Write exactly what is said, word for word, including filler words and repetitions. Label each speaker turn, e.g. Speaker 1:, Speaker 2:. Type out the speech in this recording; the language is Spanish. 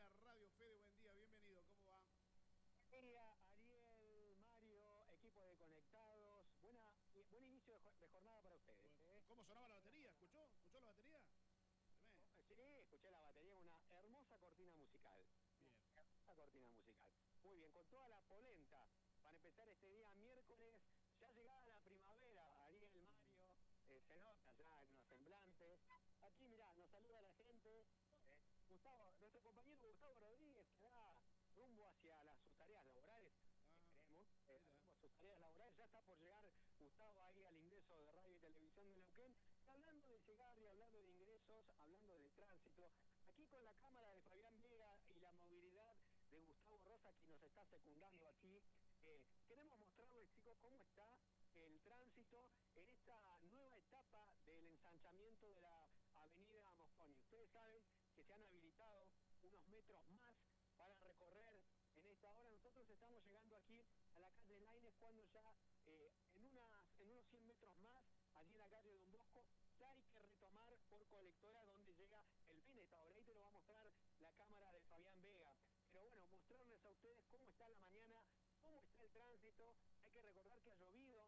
Speaker 1: la radio. Fede, buen día, bienvenido, ¿cómo va?
Speaker 2: Buen día, Ariel, Mario, equipo de Conectados. Buena, buen inicio de, jo de jornada para ustedes.
Speaker 1: Bueno,
Speaker 2: ¿eh?
Speaker 1: ¿cómo sonaba la batería? ¿Escuchó? ¿Escuchó la batería? Tremendo.
Speaker 2: Sí, escuché la batería, una hermosa cortina musical.
Speaker 1: Bien.
Speaker 2: Una hermosa cortina musical. Muy bien, con toda la polenta, para empezar este día miércoles, ya llegada la primavera, Ariel, Mario, eh, se nota ya en los semblantes. Aquí, mirá, nos saluda la gente. Eh, Gustavo, nuestro compañero Gustavo Rodríguez, que da rumbo hacia las, sus tareas laborales.
Speaker 1: Ah,
Speaker 2: Esperemos, eh,
Speaker 1: mira.
Speaker 2: rumbo a sus tareas laborales. Ya está por llegar Gustavo ahí al ingreso de radio y televisión de Neuquén. Y hablando de llegar y hablando de ingresos, hablando de tránsito, aquí con la cámara de Fabián Vega y la movilidad de Gustavo Rosa, que nos está secundando aquí, eh, queremos mostrarles, chicos, cómo está el tránsito en esta nueva etapa del ensanchamiento de la avenida Mosconi. Ustedes saben que se han habilitado unos metros más para recorrer en esta hora. Nosotros estamos llegando aquí a la calle Lainez cuando ya eh, en, unas, en unos cien metros más, allí en la calle Don Bosco, ya hay que retomar por Colectora donde llega el fin de esta hora. Ahí te lo va a mostrar la cámara de Fabián Vega. Pero bueno, mostrarles a ustedes cómo está la mañana, cómo está el tránsito. Hay que recordar que ha llovido